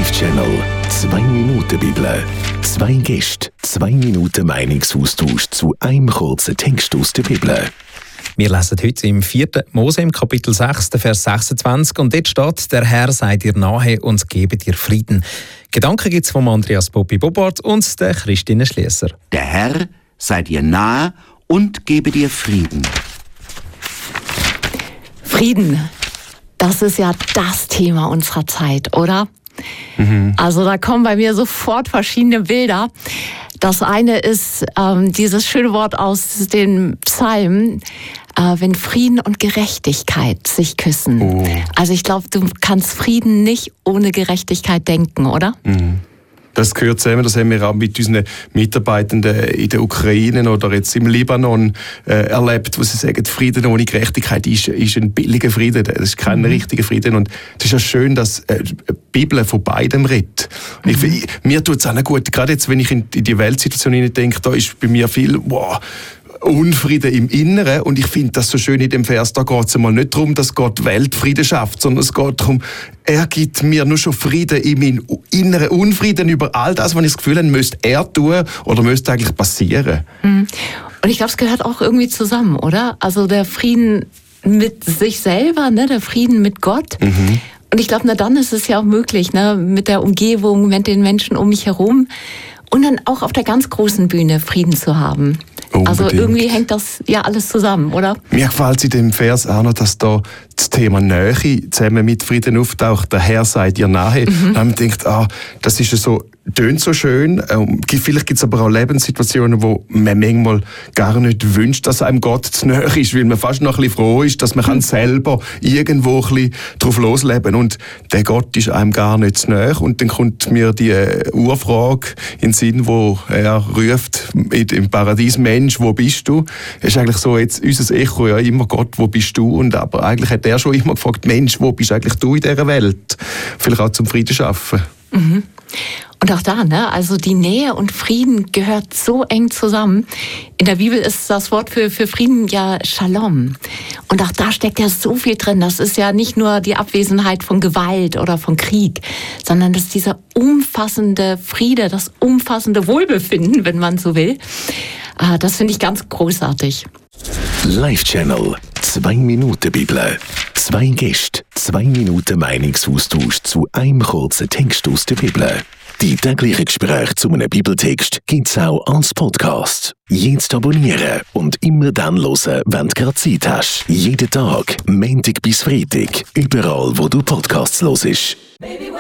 Live-Channel 2 Minuten Bibel. 2 Gäste, 2 Minuten Meinungsaustausch zu einem kurzen Text aus der Bibel. Wir lesen heute im 4. Mose im Kapitel 6, Vers 26 und dort steht: «Der Herr sei dir nahe und gebe dir Frieden.» Gedanken gibt es von Andreas Bobart und der Christine Schließer. Der Herr sei dir nahe und gebe dir Frieden. Frieden, das ist ja das Thema unserer Zeit, oder? Also da kommen bei mir sofort verschiedene Bilder. Das eine ist dieses schöne Wort aus den Psalmen, wenn Frieden und Gerechtigkeit sich küssen. Oh. Also ich glaube, du kannst Frieden nicht ohne Gerechtigkeit denken, oder? Das gehört zusammen, das haben wir auch mit unseren Mitarbeitenden in der Ukraine oder jetzt im Libanon erlebt, wo sie sagen, Frieden ohne Gerechtigkeit ist ein billiger Frieden, das ist kein richtiger Frieden. Und es ist ja schön, dass die Bibel von beidem redet. Mir tut es auch gut, gerade jetzt, wenn ich in die Weltsituation denke, da ist bei mir viel Unfrieden im Inneren, und ich finde das so schön in dem Vers, da geht es einmal nicht darum, dass Gott Weltfrieden schafft, sondern es geht darum, er gibt mir nur schon Frieden in meinen inneren Unfrieden über all das, was ich das Gefühl habe, müsste er tun oder müsste eigentlich passieren. Und ich glaube, es gehört auch irgendwie zusammen, oder? Also der Frieden mit sich selber, ne? Der Frieden mit Gott. Und ich glaube, dann ist es ja auch möglich, ne? Mit der Umgebung, mit den Menschen um mich herum und dann auch auf der ganz großen Bühne Frieden zu haben. Unbedingt. Also irgendwie hängt das ja alles zusammen, oder? Mir gefällt es in dem Vers auch noch, dass da das Thema Nähe zusammen mit Frieden auftaucht. Der Herr sei dir nahe. Und man denkt, das ist so, tönt so schön. Vielleicht gibt es aber auch Lebenssituationen, wo man manchmal gar nicht wünscht, dass einem Gott zu nahe ist, weil man fast noch ein bisschen froh ist, dass man selber irgendwo ein bisschen drauf losleben kann. Und der Gott ist einem gar nicht zu nahe. Und dann kommt mir die Urfrage in den Sinn, wo er ruft im Paradies: Mensch, wo bist du? Es ist eigentlich so jetzt unser Echo ja immer: Gott, wo bist du? Und aber eigentlich hat er schon immer gefragt: Mensch, wo bist eigentlich du in dieser Welt? Vielleicht auch zum Frieden schaffen. Und auch da, ne? Also die Nähe und Frieden gehört so eng zusammen. In der Bibel ist das Wort für Frieden ja Shalom. Und auch da steckt ja so viel drin. Das ist ja nicht nur die Abwesenheit von Gewalt oder von Krieg, sondern das ist dieser umfassende Friede, das umfassende Wohlbefinden, wenn man so will. Das finde ich ganz großartig. Live-Channel 2 Minuten Bibel. 2 Gäste, 2 Minuten Meinungsaustausch zu einem kurzen Text aus der Bibel. Die täglichen Gespräche zu einem Bibeltext gibt es auch als Podcast. Jetzt abonnieren und immer dann hören, wenn du gerade Zeit hast. Jeden Tag, Montag bis Freitag, überall wo du Podcasts hörst.